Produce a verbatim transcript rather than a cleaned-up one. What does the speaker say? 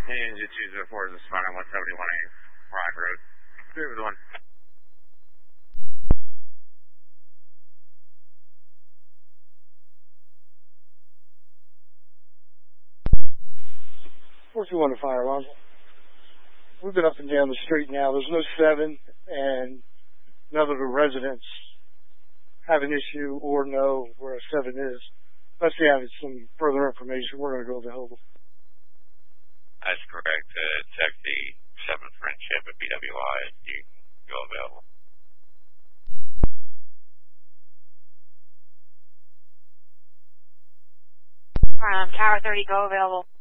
Ninja two zero four is responding one seventy-one A Rock Road. three with one. four two one to fire alarm. We've been up and down the street now. There's no seven, and none of the residents have an issue or know where a seven is. Unless they have some further information, we're going to go available. That's correct. Uh, check the seven Friendship at B W I. You can go available. Um, Tower thirty, go available.